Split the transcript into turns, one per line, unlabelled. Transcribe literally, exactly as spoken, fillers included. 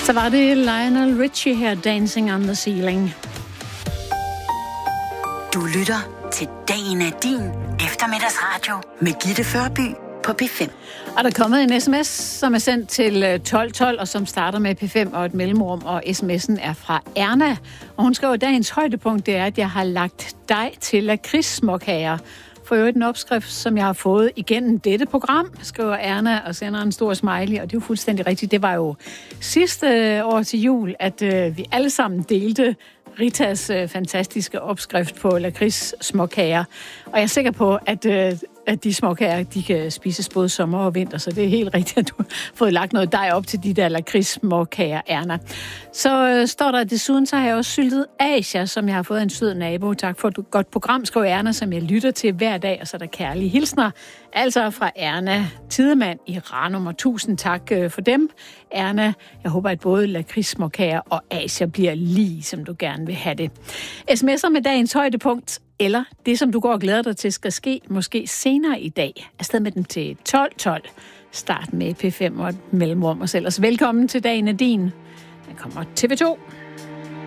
Så var det Lionel Richie her, Dancing on the Ceiling.
Du lytter til Dagen er din eftermiddagsradio med Gitte Førby på P fem.
Og der er kommet en sms, som er sendt til tolv tolv, og som starter med P fem og et mellemrum, og sms'en er fra Erna. Og hun skriver, at dagens højdepunkt det er, at jeg har lagt dig til lakridssmåkager. For øvrigt en opskrift, som jeg har fået igennem dette program, skriver Erna og sender en stor smiley, og det er jo fuldstændig rigtigt. Det var jo sidste år til jul, at øh, vi alle sammen delte Ritas øh, fantastiske opskrift på lakridssmåkager. Og jeg er sikker på, at, øh, at de småkager, de kan spises både sommer og vinter, så det er helt rigtigt, at du har fået lagt noget dej op til de der lakridssmåkager, Erna. Så øh, står der desuden, så har jeg også syltet Asia, som jeg har fået en sød nabo. Tak for et godt program, skriver Erna, som jeg lytter til hver dag, og så er der kærlige hilsner. Altså fra Erna Tidemand i Ranum, og tusind tak øh, for dem, Erna. Jeg håber, at både lakridssmåkager og Asia bliver lige, som du gerne vil have det. Sms'er med dagens højdepunkt, eller det, som du går og glæder dig til, skal ske måske senere i dag. Afsted med dem til tolv tolv. Start med P fem og et mellemrum, og ellers velkommen til Dagen er din. Der kommer T V to.